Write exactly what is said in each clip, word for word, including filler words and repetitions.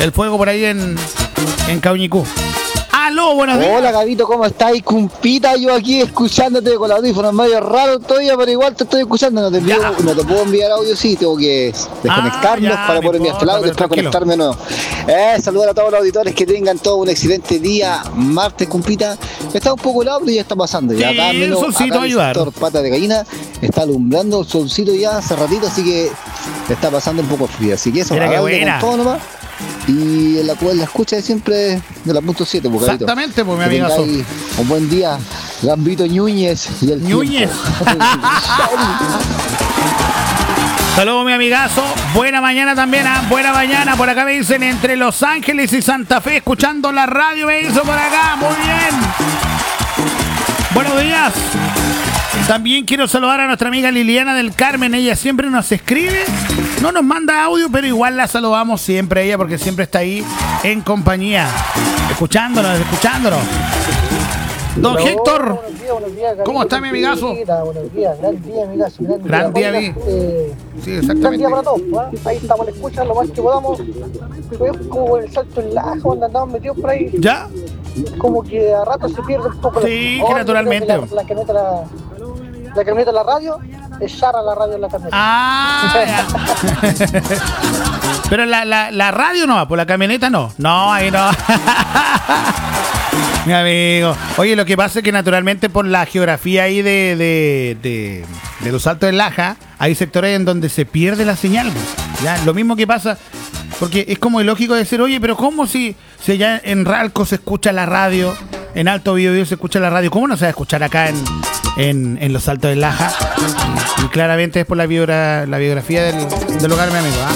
el fuego por ahí en, en Cauñicú. Aló, buenos días. Hola, Gabito, ¿cómo estás? Cumpita, yo aquí escuchándote con los audífonos medio raro todavía, pero igual te estoy escuchando. No te, envío, no te puedo enviar audio, sí, tengo que desconectarnos ah, ya, para poder enviarte el audio y después conectarme de nuevo. Eh, saludar a todos los auditores, que tengan todo un excelente día. Martes, Cumpita. Está un poco helado, pero ya está pasando. Ya sí, acá, menos, el solcito acá el ayudar. sector Pata de Gallina está alumbrando el solcito ya hace ratito, así que está pasando un poco frío. Así que eso, mira a qué darle buena. con todo nomás. Y en la cual la escucha de siempre de la punto siete, pues, exactamente, pues mi que amigazo. Un buen día, Gambito Núñez y el Núñez. Saludos, mi amigazo. Buena mañana también, ¿eh? Buena mañana. Por acá me dicen entre Los Ángeles y Santa Fe, escuchando la radio, me hizo por acá. Muy bien. Buenos días. También quiero saludar a nuestra amiga Liliana del Carmen. Ella siempre nos escribe. No nos manda audio, pero igual la saludamos siempre a ella porque siempre está ahí en compañía. Escuchándonos, escuchándonos. Don Hola, Héctor. Buenos días, buenos días, ¿Cómo está mi amigazo? Buenos días, gran día, amigazo. Gran, gran día, día, eh, sí, exactamente. Gran día para todos, ¿eh? Ahí estamos, le escuchan lo más que podamos. Pues, como el salto en la aja, donde andamos metidos por ahí. ¿Ya? Como que a rato se pierde un poco. Sí, la... que oh, naturalmente. La, la camioneta, la, la camioneta de la radio, es Sara la radio en la camioneta. Ah, ya. Pero la, la, la radio no, por la camioneta no. No, ahí no. Mi amigo. Oye, lo que pasa es que naturalmente por la geografía ahí de, de, de, de los Altos del Laja, hay sectores en donde se pierde la señal. ¿Ya? Lo mismo que pasa, porque es como ilógico decir, oye, pero ¿cómo si, si allá en Ralco se escucha la radio, en Alto Biobío se escucha la radio? ¿Cómo no se va a escuchar acá en, en, en los Altos del Laja? Y, y claramente es por la, biogra, la biografía del, del lugar, mi amigo. ¿Ah?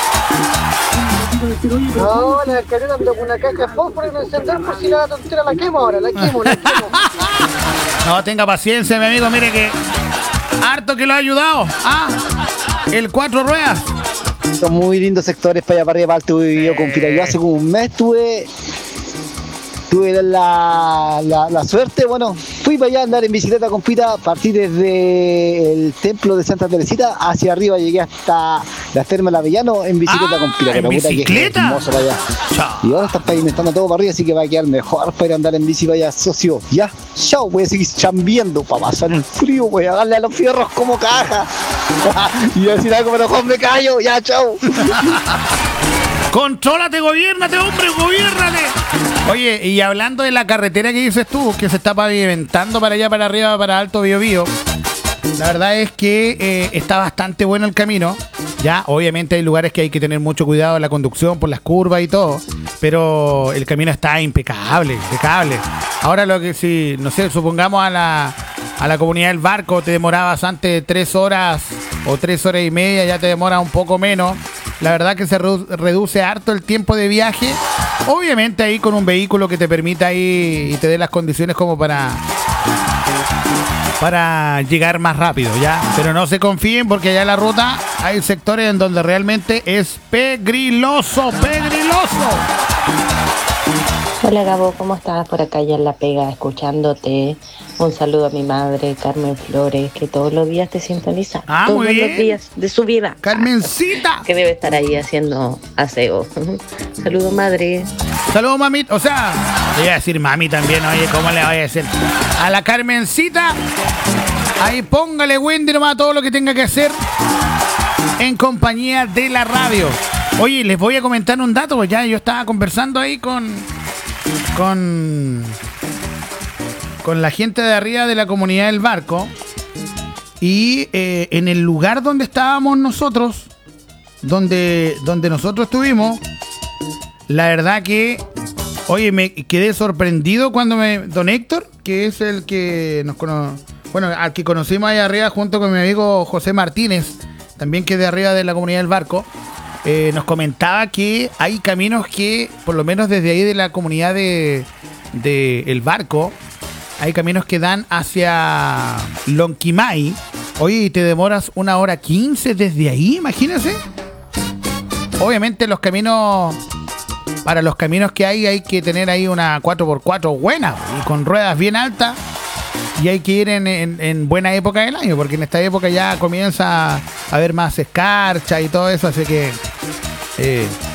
No, la carrera ando con una caja de fósforo y no encender por si la tontera la quemo ahora, la quemo, la quemo. No, tenga paciencia, mi amigo, mire que harto que lo ha ayudado. Ah, el cuatro ruedas. Son muy lindos sectores para allá para arriba, para Alto Biobío, Cumpita. Yo hace como un mes tuve tuve la, la, la suerte, bueno, fui para allá a andar en bicicleta, Cumpita, partí desde el templo de Santa Teresita hacia arriba, llegué hasta la Terma del Avellano en bicicleta, ah, Cumpita. ¿en bicicleta? Hermoso para allá. Y ahora están pavimentando todo para arriba, así que va a quedar mejor para ir a andar en bici para allá, socio. Ya, chao, voy a seguir chambeando para pasar el frío, voy a darle a los fierros como caja. Y a decir algo, pero mejor me callo, ya, chao. Contrólate, gobiérnate, hombre, gobiérnate. Oye, y hablando de la carretera que dices tú, que se está pavimentando para allá, para arriba, para Alto Biobío, la verdad es que eh, está bastante bueno el camino. Ya, obviamente hay lugares que hay que tener mucho cuidado en la conducción por las curvas y todo, pero el camino está impecable, impecable. Ahora lo que si, no sé, supongamos a la, a la comunidad del Barco te demorabas antes tres horas o tres horas y media, ya te demora un poco menos. La verdad que se redu- reduce harto el tiempo de viaje. Obviamente ahí con un vehículo que te permita ahí y te dé las condiciones como para para llegar más rápido, ¿ya? Pero no se confíen porque allá en la ruta hay sectores en donde realmente es pegriloso, pegriloso. Hola Gabo, ¿cómo estás? Por acá ya en La Pega, escuchándote. Un saludo a mi madre, Carmen Flores, que todos los días te sintoniza. Ah, todos muy bien. los días de su vida. Carmencita. Que debe estar ahí haciendo aseo. Saludo, madre. Saludos, mami. O sea, le voy a decir mami también, oye, ¿cómo le voy a decir? A la Carmencita, ahí póngale Wendy nomás todo lo que tenga que hacer en compañía de la radio. Oye, les voy a comentar un dato, pues ya yo estaba conversando ahí con... con con la gente de arriba de la comunidad del Barco y eh, en el lugar donde estábamos nosotros, donde, donde nosotros estuvimos, la verdad que, oye, me quedé sorprendido cuando me, don Héctor, que es el que nos cono, bueno, al que conocimos ahí arriba junto con mi amigo José Martínez, también que es de arriba de la comunidad del Barco, eh, nos comentaba que hay caminos que, por lo menos desde ahí de la comunidad de, de El Barco, hay caminos que dan hacia Lonquimay. Oye, y te demoras una hora quince desde ahí, imagínense. Obviamente los caminos, para los caminos que hay, hay que tener ahí una cuatro por cuatro buena y con ruedas bien altas. Y hay que ir en, en, en buena época del año, porque en esta época ya comienza a haber más escarcha y todo eso, así que eh,